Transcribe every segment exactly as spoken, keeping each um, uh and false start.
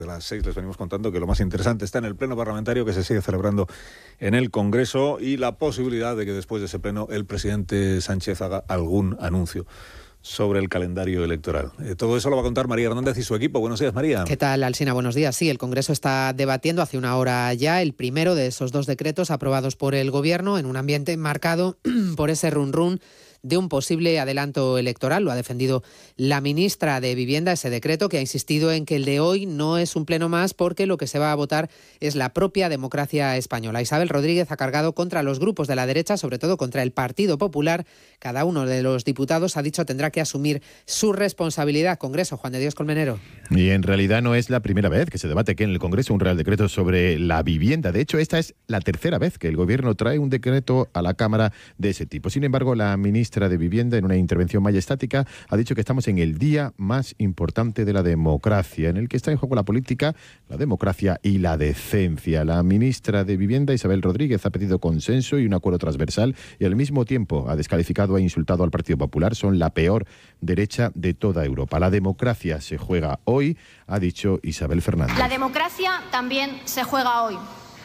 De las seis les venimos contando que lo más interesante está en el pleno parlamentario que se sigue celebrando en el Congreso y la posibilidad de que después de ese pleno el presidente Sánchez haga algún anuncio sobre el calendario electoral. Eh, todo eso lo va a contar María Hernández y su equipo. Buenos días, María. ¿Qué tal, Alsina? Buenos días. Sí, el Congreso está debatiendo hace una hora ya el primero de esos dos decretos aprobados por el Gobierno en un ambiente marcado por ese run run de un posible adelanto electoral. Lo ha defendido la ministra de Vivienda, ese decreto, que ha insistido en que el de hoy no es un pleno más porque lo que se va a votar es la propia democracia española. Isabel Rodríguez ha cargado contra los grupos de la derecha, sobre todo contra el Partido Popular. Cada uno de los diputados ha dicho tendrá que asumir su responsabilidad. Congreso, Juan de Dios Colmenero. Y en realidad no es la primera vez que se debate aquí en el Congreso un Real Decreto sobre la vivienda. De hecho, esta es la tercera vez que el Gobierno trae un decreto a la Cámara de ese tipo. Sin embargo, la ministra de Vivienda, en una intervención majestática, ha dicho que estamos en el día más importante de la democracia, en el que está en juego la política, la democracia y la decencia. La ministra de Vivienda, Isabel Rodríguez, ha pedido consenso y un acuerdo transversal y al mismo tiempo ha descalificado e insultado al Partido Popular. Son la peor derecha de toda Europa. La democracia se juega hoy, ha dicho Isabel Fernández. La democracia también se juega hoy.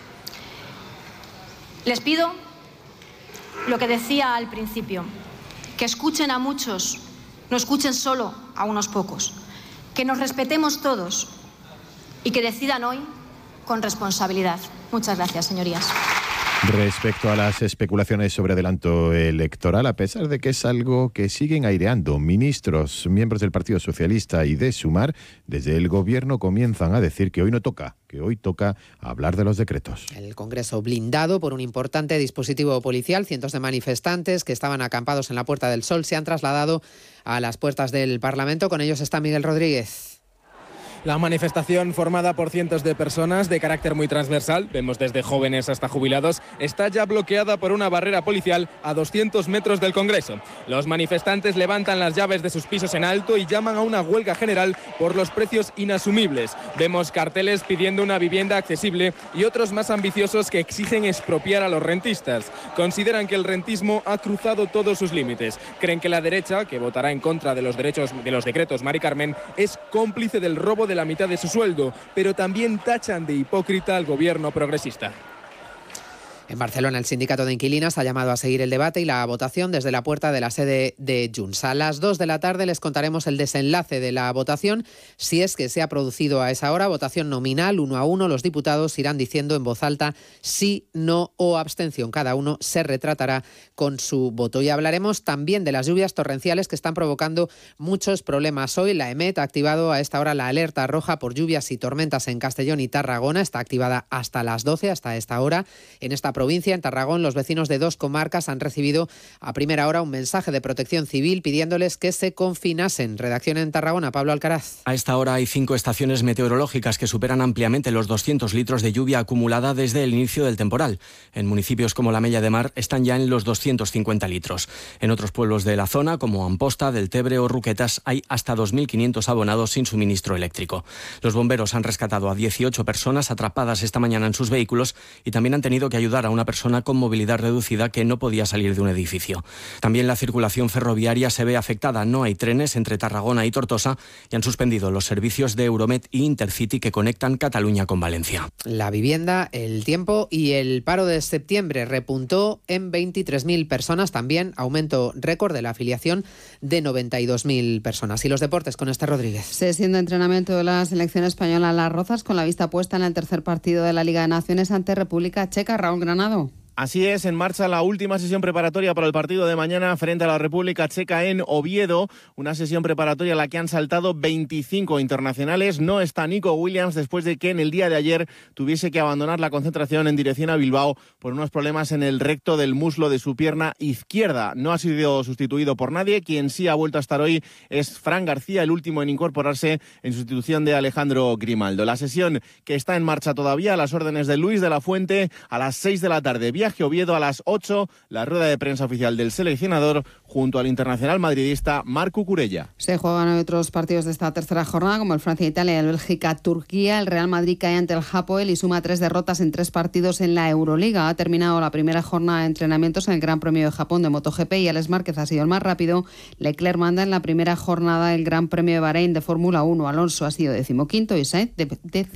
Les pido lo que decía al principio, que escuchen a muchos, no escuchen solo a unos pocos, que nos respetemos todos y que decidan hoy con responsabilidad. Muchas gracias, señorías. Respecto a las especulaciones sobre adelanto electoral, a pesar de que es algo que siguen aireando ministros, miembros del Partido Socialista y de Sumar, desde el Gobierno comienzan a decir que hoy no toca, que hoy toca hablar de los decretos. El Congreso blindado por un importante dispositivo policial. Cientos de manifestantes que estaban acampados en la Puerta del Sol se han trasladado a las puertas del Parlamento. Con ellos está Miguel Rodríguez. La manifestación, formada por cientos de personas de carácter muy transversal, vemos desde jóvenes hasta jubilados, está ya bloqueada por una barrera policial a doscientos metros del Congreso. Los manifestantes levantan las llaves de sus pisos en alto y llaman a una huelga general por los precios inasumibles. Vemos carteles pidiendo una vivienda accesible y otros más ambiciosos que exigen expropiar a los rentistas. Consideran que el rentismo ha cruzado todos sus límites. Creen que la derecha, que votará en contra de los derechos de los decretos Mari Carmen, es cómplice del robo de la mitad de su sueldo, pero también tachan de hipócrita al gobierno progresista. En Barcelona, el sindicato de inquilinas ha llamado a seguir el debate y la votación desde la puerta de la sede de Junts. A las dos de la tarde les contaremos el desenlace de la votación, si es que se ha producido a esa hora. Votación nominal, uno a uno. Los diputados irán diciendo en voz alta sí, no o abstención. Cada uno se retratará con su voto. Y hablaremos también de las lluvias torrenciales que están provocando muchos problemas. Hoy la EMET ha activado a esta hora la alerta roja por lluvias y tormentas en Castellón y Tarragona. Está activada hasta las doce, hasta esta hora. En esta provincia, en Tarragón, los vecinos de dos comarcas han recibido a primera hora un mensaje de Protección Civil pidiéndoles que se confinasen. Redacción en Tarragona, Pablo Alcaraz. A esta hora hay cinco estaciones meteorológicas que superan ampliamente los doscientos litros de lluvia acumulada desde el inicio del temporal. En municipios como la Mella de Mar están ya en los doscientos cincuenta litros. En otros pueblos de la zona, como Amposta, Deltebre o Ruquetas, hay hasta dos mil quinientos abonados sin suministro eléctrico. Los bomberos han rescatado a dieciocho personas atrapadas esta mañana en sus vehículos y también han tenido que ayudar a una persona con movilidad reducida que no podía salir de un edificio. También la circulación ferroviaria se ve afectada. No hay trenes entre Tarragona y Tortosa y han suspendido los servicios de Euromet y Intercity que conectan Cataluña con Valencia. La vivienda, el tiempo y el paro de septiembre repuntó en veintitrés mil personas. También aumento récord de la afiliación de noventa y dos mil personas. Y los deportes con Esther Rodríguez. Sesión de entrenamiento de la selección española Las Rozas con la vista puesta en el tercer partido de la Liga de Naciones ante República Checa. Raúl Granado. Así es, en marcha la última sesión preparatoria para el partido de mañana frente a la República Checa en Oviedo. Una sesión preparatoria a la que han saltado veinticinco internacionales. No está Nico Williams después de que en el día de ayer tuviese que abandonar la concentración en dirección a Bilbao por unos problemas en el recto del muslo de su pierna izquierda. No ha sido sustituido por nadie. Quien sí ha vuelto a estar hoy es Fran García, el último en incorporarse en sustitución de Alejandro Grimaldo. La sesión que está en marcha todavía a las órdenes de Luis de la Fuente a las seis de la tarde. viaje a Oviedo a las ocho, la rueda de prensa oficial del seleccionador junto al internacional madridista Marc Cucurella. Se juegan otros partidos de esta tercera jornada, como el Francia-Italia y el Bélgica-Turquía. El Real Madrid cae ante el Hapoel y suma tres derrotas en tres partidos en la Euroliga. Ha terminado la primera jornada de entrenamientos en el Gran Premio de Japón de MotoGP y Alex Márquez ha sido el más rápido. Leclerc manda en la primera jornada del Gran Premio de Bahrein de Fórmula uno. Alonso ha sido decimoquinto y Sainz de, de